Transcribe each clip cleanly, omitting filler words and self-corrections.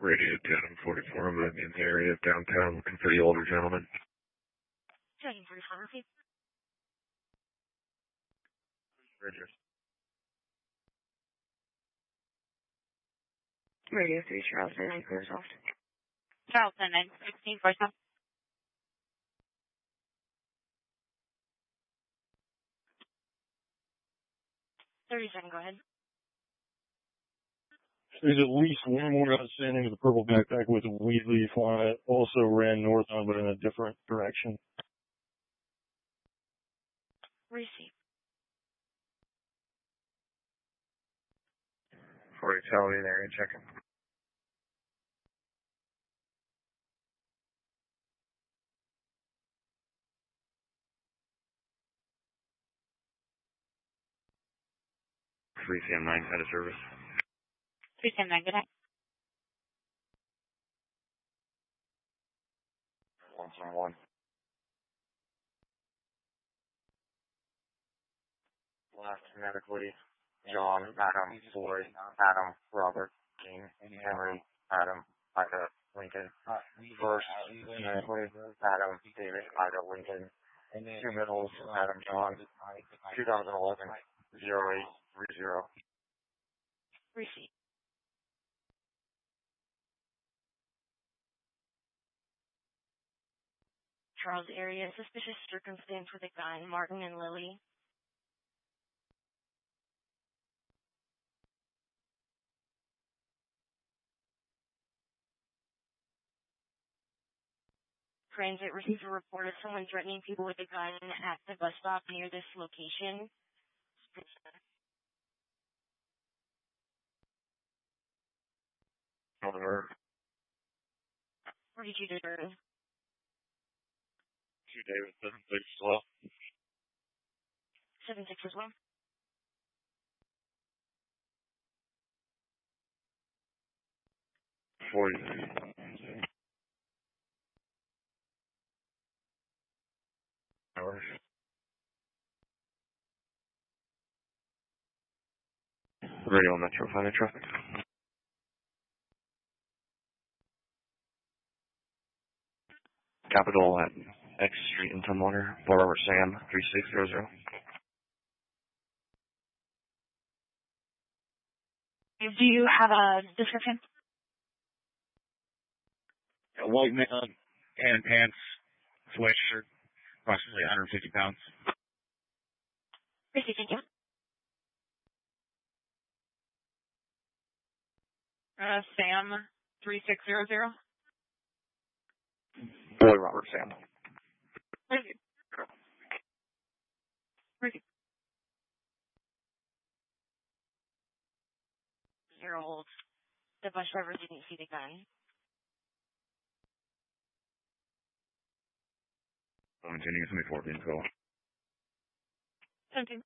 Radio 1044. I'm in the area of downtown looking for the older gentleman. 1044, repeat. Roger. Radio 3, Charleston, 9 Clearsoft. Charleston, 916, first time. 37, go ahead. There's at least one more outstanding with a purple backpack with a weed leaf on it. Also ran northbound, but in a different direction. Receive. 40 Charlie in the area, checking. Three CM9 out of service. 379, good night. 171. Last medically, John, Adam, Floyd, Adam, Robert, King, Henry, Adam, Ida, Lincoln. First, medically, Adam, David, Ida, Lincoln. Two middles, Adam, John. 2011, 0830. Receive. Charles area, suspicious circumstance with a gun, Martin and Lily. Transit received a report of someone threatening people with a gun at the bus stop near this location. 42 discern. 2 David, 76 as well. 76 as well. 40. Hours. Radio Metro, finding traffic. Capital at X Street in Tumwater, Robert Sam, 3600. Do you have a description? A white man, tan pants, sweatshirt, approximately 150 pounds. Receive, thank you. Sam, 3600. Boy Robert Sam. Receive. Receive. year-old. The bus driver didn't see the gun. Continuing 24 being called. 17.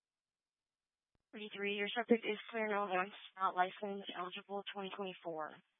33, your subject is clear, no warrants, not licensed, eligible 2024.